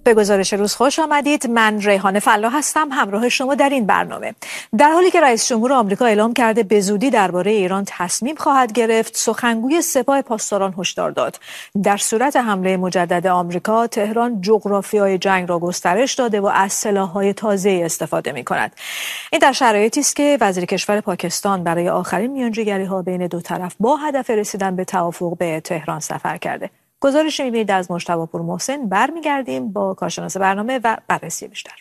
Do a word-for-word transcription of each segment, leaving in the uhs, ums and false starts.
به گزارش روز خوش آمدید. من ریحانه فلاح هستم همراه شما در این برنامه. در حالی که رئیس جمهور آمریکا اعلام کرده به زودی درباره ایران تصمیم خواهد گرفت، سخنگوی سپاه پاسداران هشدار داد در صورت حمله مجدد آمریکا تهران جغرافیای جنگ را گسترش داده و از سلاح‌های تازه‌ای استفاده می‌کند. این در شرایطی است که وزیر کشور پاکستان برای آخرین میانجیگری‌ها بین دو طرف با هدف رسیدن به توافق به تهران سفر کرده. گزارشی می‌بینید از مجتبی پور محسن. برمیگردیم با کارشناس برنامه و بررسی بیشتر.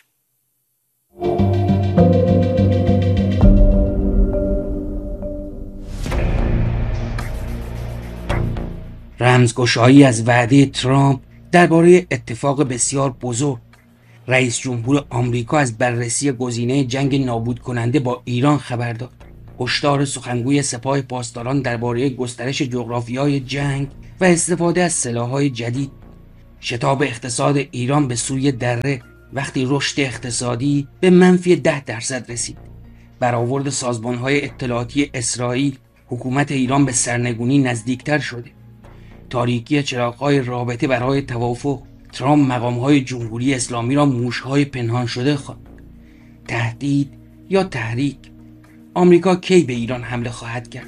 رمزگشایی از وعده ترامپ درباره اتفاق بسیار بزرگ. رئیس جمهور آمریکا از بررسی گزینه جنگ نابود کننده با ایران خبر داد. هشدار سخنگوی سپاه پاسداران درباره گسترش جغرافیای جنگ و استفاده از سلاح‌های جدید. شتاب اقتصاد ایران به سوی دره وقتی رشد اقتصادی به منفی ده درصد رسید. برآورد سازمان‌های اطلاعاتی اسرائیل حکومت ایران به سرنگونی نزدیکتر شده. تاریکی چراغ‌های رابطه برای توافق. ترامپ مقام‌های جمهوری اسلامی را موش‌های پنهان شده خواند. تهدید یا تحریک؟ آمریکا کی به ایران حمله خواهد کرد؟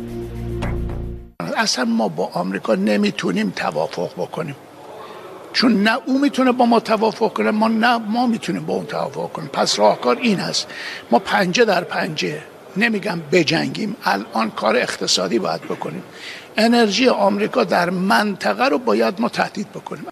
اصلا ما با آمریکا نمیتونیم توافق بکنیم، چون نه او میتونه با ما توافق کنه، ما نه ما میتونیم با اون توافق کنیم. پس راهکار این هست، ما پنجه در پنجه، نمیگم بجنگیم، الان کار اقتصادی باید بکنیم. انرژی آمریکا در منطقه رو باید ما تهدید بکنیم.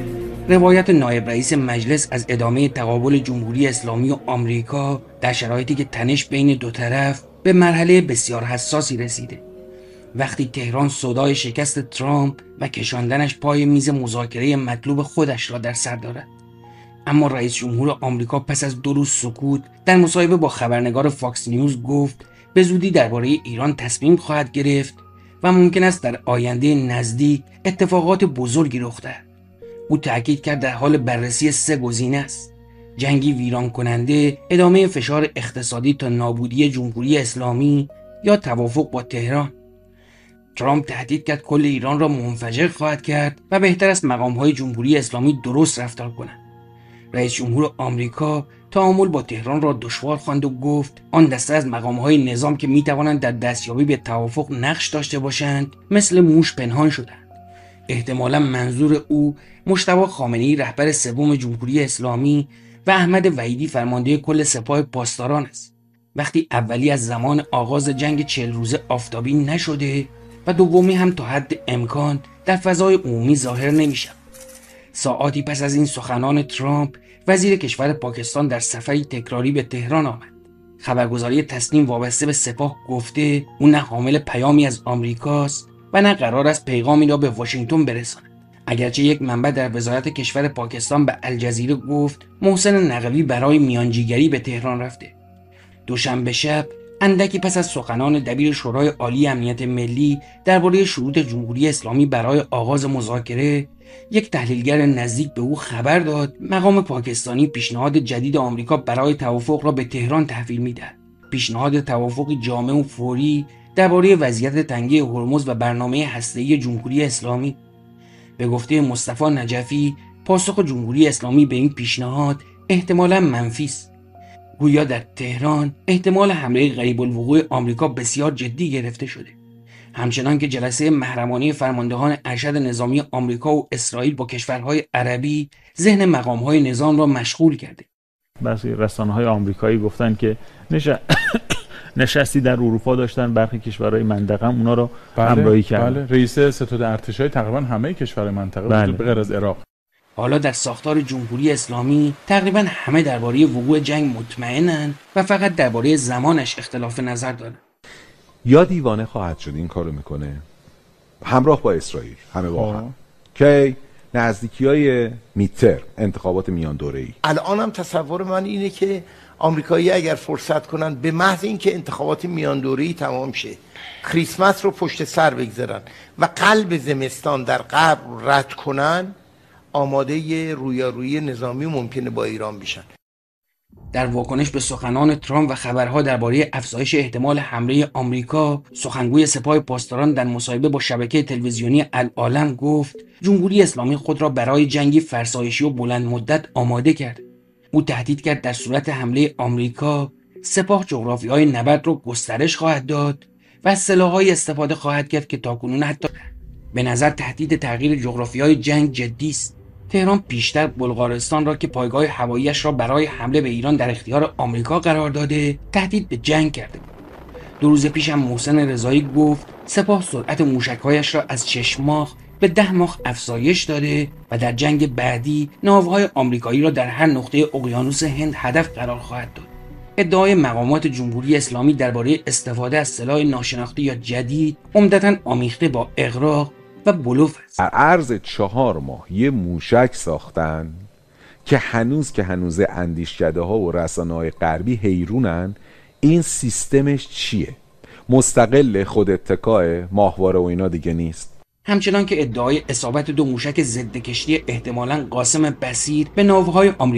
روایت نایب رئیس مجلس از ادامه تقابل جمهوری اسلامی و آمریکا در شرایطی که تنش بین دو طرف به مرحله بسیار حساسی رسیده. وقتی تهران صدای شکست ترامپ و کشاندنش پای میز مذاکره مطلوب خودش را در سر دارد. اما رئیس جمهور آمریکا پس از دو روز سکوت در مصاحبه با خبرنگار فاکس نیوز گفت به زودی درباره ایران تصمیم خواهد گرفت و ممکن است در آینده نزدیک اتفاقات بزرگی رخ دهد. او تأکید کرد در حال بررسی سه گزینه است: جنگی ویران کننده، ادامه فشار اقتصادی تا نابودی جمهوری اسلامی یا توافق با تهران. ترامپ تهدید کرد کل ایران را منفجر خواهد کرد و بهتر است مقام‌های جمهوری اسلامی درست رفتار کنند. رئیس جمهور آمریکا تعامل با تهران را دشوار خواند و گفت آن دسته از مقام‌های نظام که می‌توانند در دستیابی به توافق نقش داشته باشند مثل موش پنهان شدند. احتمالاً منظور او مجتبی خامنه‌ای رهبر سوم جمهوری اسلامی و احمد وحیدی فرمانده کل سپاه پاسداران است. وقتی اولی از زمان آغاز جنگ چهل روزه آفتابی نشده و دومی هم تا حد امکان در فضای عمومی ظاهر نمیشه. ساعاتی پس از این سخنان ترامپ، وزیر کشور پاکستان در سفری تکراری به تهران آمد. خبرگزاری تسنیم وابسته به سپاه گفته او نه حامل پیامی از آمریکاست و نه قرار است پیغامی را به واشنگتن برساند. اگرچه یک منبع در وزارت کشور پاکستان به الجزیره گفت محسن نقوی برای میانجیگری به تهران رفته. دوشنبه شب اندکی پس از سخنان دبیر شورای عالی امنیت ملی درباره شروط جمهوری اسلامی برای آغاز مذاکره، یک تحلیلگر نزدیک به او خبر داد مقام پاکستانی پیشنهاد جدید آمریکا برای توافق را به تهران تحویل می‌دهد. پیشنهاد توافقی جامع و فوری درباره وضعیت تنگه هرمز و برنامه هسته‌ای جمهوری اسلامی. به گفته مصطفی نجفی، پاسخ جمهوری اسلامی به این پیشنهاد احتمالاً منفی است. گویا در تهران احتمال حمله قریب الوقوع آمریکا بسیار جدی گرفته شده. همچنان که جلسه محرمانه فرماندهان ارشد نظامی آمریکا و اسرائیل با کشورهای عربی ذهن مقام‌های نظام را مشغول کرده. بعضی رسانه‌های آمریکایی گفتن که نش... نشستی در اروپا داشتن، برخی کشورهای منطقه هم اونا رو بله، همراهی کردن. بله، رئیس ستاد ارتشای تقریبا همه کشورهای منطقه بله. وجود به غیر از عراق. حالا در ساختار جمهوری اسلامی تقریبا همه درباره وقوع جنگ مطمئنن و فقط درباره زمانش اختلاف نظر دارن. یا دیوانه خواهد شد این کارو میکنه همراه با اسرائیل همه با هم که نزدیکی‌های میتر انتخابات میان دوره‌ای. الانم تصور من اینه که آمریکایی اگر فرصت کنن به محض اینکه انتخابات میان دوره‌ای تمام شه، کریسمس رو پشت سر بگذارن و قلب زمستان در غرب رد کنن، آماده رویارویی نظامی ممکنه با ایران بشن. در واکنش به سخنان ترامپ و خبرها درباره افزایش احتمال حمله آمریکا، سخنگوی سپاه پاسداران در مصاحبه با شبکه تلویزیونی العالم گفت جمهوری اسلامی خود را برای جنگی فرسایشی و بلند مدت آماده کرد. او تهدید کرد در صورت حمله آمریکا، سپاه جغرافیای نبرد را گسترش خواهد داد و از سلاح‌های استفاده خواهد کرد که تاکنون حتی به نظر تهدید تغییر جغرافیای جنگ جدی است. تهران پیشتر بلغارستان را که پایگاه هوایی‌اش را برای حمله به ایران در اختیار آمریکا قرار داده، تهدید به جنگ کرده بود. دو روز پیش هم محسن رضایی گفت سپاه سرعت موشک‌هایش را از شش ماه به ده ماه افزایش داده و در جنگ بعدی ناوهای آمریکایی را در هر نقطه اقیانوس هند هدف قرار خواهد داد. ادعای مقامات جمهوری اسلامی درباره استفاده از سلاح ناشناخته یا جدید عمدتاً آمیخته با اغراق و بلوف است. در عرض چهار ماه یه موشک ساختن که هنوز که هنوز اندیشکده ها و رسانه های غربی حیرونن این سیستمش چیه؟ مستقل خود اتکای ماهواره و اینا دیگه نیست. همچنان که ادعای اصابت دو موشک ضد کشتی احتمالاً قاسم بصیر به ناوهای آمریکا